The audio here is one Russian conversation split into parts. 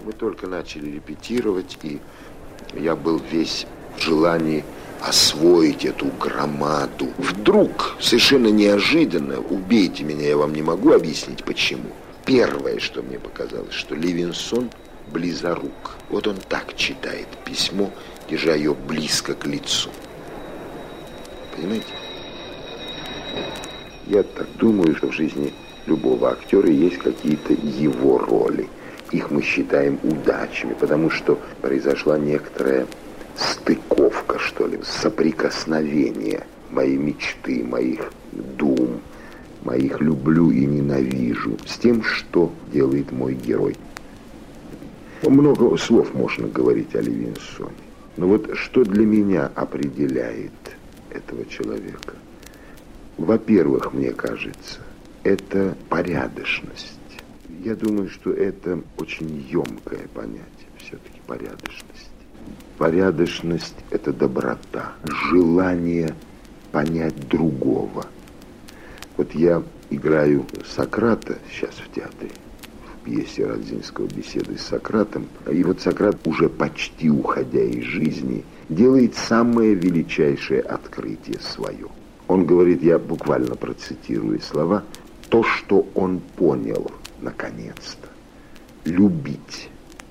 Мы только начали репетировать, и я был весь в желании освоить эту громаду. Вдруг, совершенно неожиданно, убейте меня, я вам не могу объяснить почему. Первое, что мне показалось, что Ливинсон близорук. Вот он так читает письмо, держа ее близко к лицу. Понимаете? Я так думаю, что в жизни любого актера есть какие-то его роли. Их мы считаем удачами, потому что произошла некоторая стыковка, что ли, соприкосновение моей мечты, моих дум, моих люблю и ненавижу с тем, что делает мой герой. Много слов можно говорить о Ливинсоне. Но вот что для меня определяет этого человека? Во-первых, мне кажется, это порядочность. Я думаю, что это очень емкое понятие, все-таки порядочность. Порядочность – это доброта, желание понять другого. Вот я играю Сократа сейчас в театре, в пьесе Радзинского «Беседы с Сократом». И вот Сократ, уже почти уходя из жизни, делает самое величайшее открытие свое. Он говорит, я буквально процитирую слова, то, что он понял, наконец-то, любить.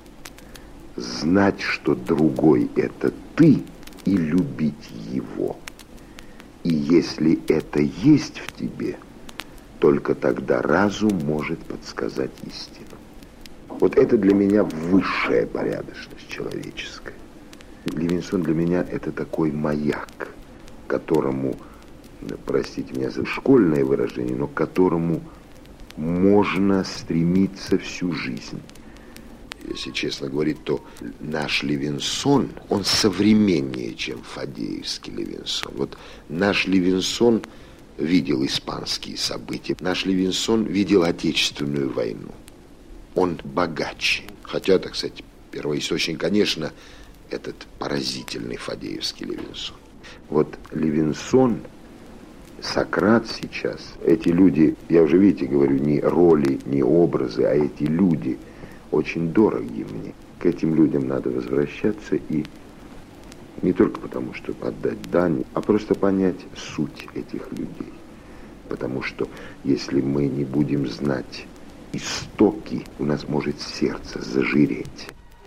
Знать, что другой – это ты, и любить его. И если это есть в тебе, только тогда разум может подсказать истину. Вот это для меня высшая порядочность человеческая. Ливинсон для меня – это такой маяк, которому, простите меня за школьное выражение, но к которому можно стремиться всю жизнь. Если честно говорить, то наш Ливинсон, он современнее, чем Фадеевский Ливинсон. Вот наш Ливинсон видел испанские события, наш Ливинсон видел Отечественную войну. Он богаче. Хотя, так сказать, первоисточник, конечно, этот поразительный Фадеевский Ливинсон. Вот Ливинсон, Сократ сейчас, эти люди, я уже, видите, говорю, не роли, не образы, а эти люди очень дороги мне. К этим людям надо возвращаться, и не только потому, чтобы отдать дань, а просто понять суть этих людей. Потому что если мы не будем знать истоки, у нас может сердце зажиреть.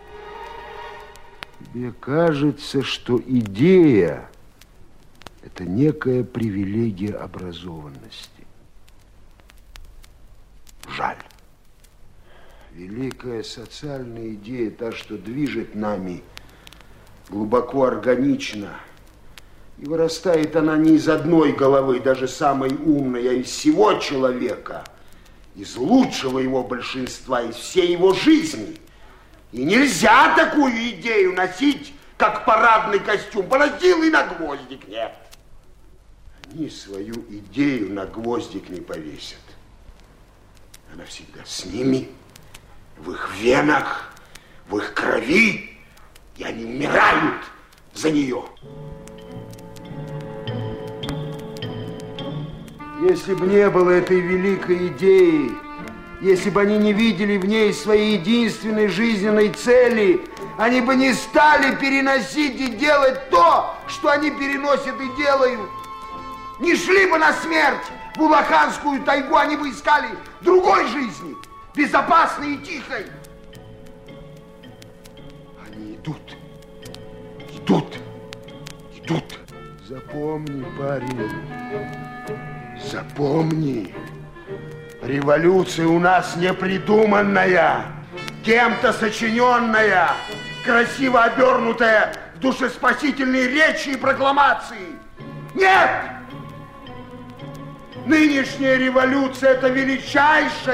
Мне кажется, что идея – это некая привилегия образованности. Жаль. Великая социальная идея, та, что движет нами, глубоко органична. И вырастает она не из одной головы, даже самой умной, а из всего человека, из лучшего его большинства, из всей его жизни. И нельзя такую идею носить, как парадный костюм. Поносил и на гвоздик нет. Они свою идею на гвоздик не повесят. Она всегда с ними, в их венах, в их крови, и они умирают за нее. Если бы не было этой великой идеи, если бы они не видели в ней своей единственной жизненной цели, они бы не стали переносить и делать то, что они переносят и делают. Не шли бы на смерть в Улаханскую тайгу, они бы искали другой жизни, безопасной и тихой. Они идут, идут, идут. Запомни, парень, запомни, революция у нас не придуманная, кем-то сочиненная, красиво обернутая в душеспасительные речи и прокламации. Нет! Нынешняя революция – это величайшая